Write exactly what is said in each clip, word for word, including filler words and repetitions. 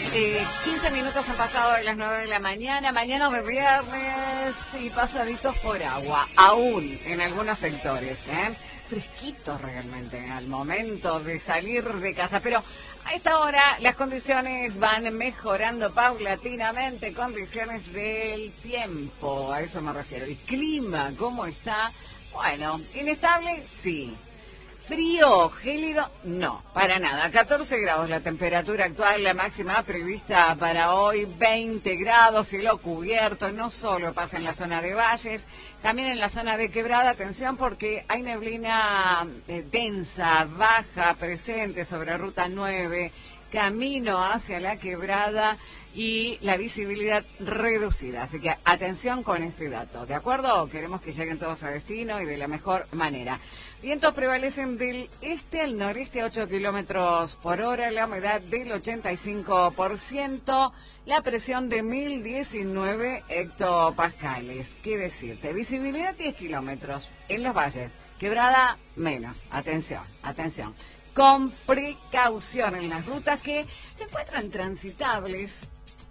Eh, quince minutos han pasado de las nueve de la mañana, mañana de viernes y pasaditos por agua, aún en algunos sectores, ¿eh? Fresquito realmente al momento de salir de casa, pero a esta hora las condiciones van mejorando paulatinamente, condiciones del tiempo, a eso me refiero. El clima, ¿cómo está? Bueno, inestable, sí. Frío, gélido, no, para nada. catorce grados la temperatura actual, la máxima prevista para hoy, veinte grados, cielo cubierto, no solo pasa en la zona de valles, también en la zona de Quebrada, atención porque hay neblina eh, densa, baja, presente sobre ruta nueve, camino hacia la Quebrada y la visibilidad reducida. Así que atención con este dato, ¿de acuerdo? Queremos que lleguen todos a destino y de la mejor manera. Vientos prevalecen del este al noreste, ocho kilómetros por hora, la humedad del ochenta y cinco por ciento, la presión de mil diecinueve hectopascales. ¿Qué decirte? Visibilidad diez kilómetros en los valles, Quebrada menos. Atención, atención. Con precaución en las rutas que se encuentran transitables.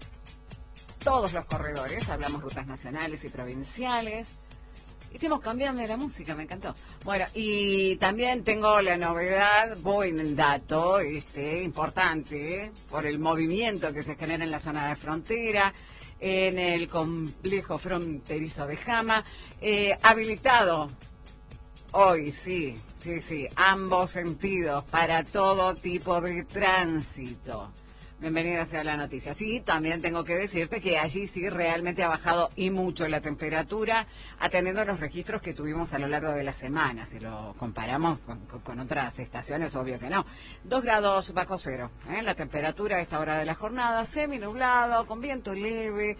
Todos los corredores, hablamos rutas nacionales y provinciales. Hicimos cambiarme la música, me encantó. Bueno, y también tengo la novedad, buen dato, este, importante, ¿eh? Por el movimiento que se genera en la zona de frontera, en el complejo fronterizo de Jama, eh, habilitado hoy, sí, sí, sí, ambos sentidos para todo tipo de tránsito. Bienvenida sea la noticia. Sí, también tengo que decirte que allí sí realmente ha bajado y mucho la temperatura, atendiendo a los registros que tuvimos a lo largo de la semana. Si lo comparamos con, con otras estaciones, obvio que no. Dos grados bajo cero, ¿eh? La temperatura a esta hora de la jornada, semi nublado, con viento leve,